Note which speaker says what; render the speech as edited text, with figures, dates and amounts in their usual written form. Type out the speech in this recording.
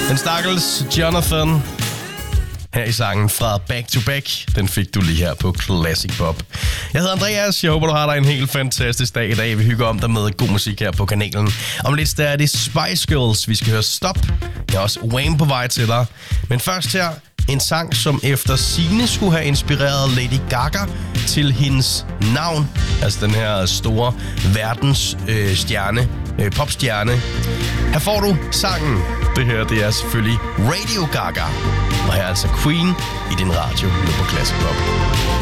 Speaker 1: Den stakkels Jonathan her i sangen fra Back to Back. Den fik du lige her på Classic Pop. Jeg hedder Andreas. Jeg håber, du har dig en helt fantastisk dag i dag. Vi hygger om dig med god musik her på kanalen. Om lidt der er det Spice Girls. Vi skal høre Stop. Jeg er også Wayne på vej til dig. Men først her en sang, som efter sigende skulle have inspireret Lady Gaga til hendes navn. Altså den her store verdensstjerne, popstjerne. Her får du sangen. Det her, det er selvfølgelig Radio Gaga. Og her er altså Queen i din radio nu på Classic Pop.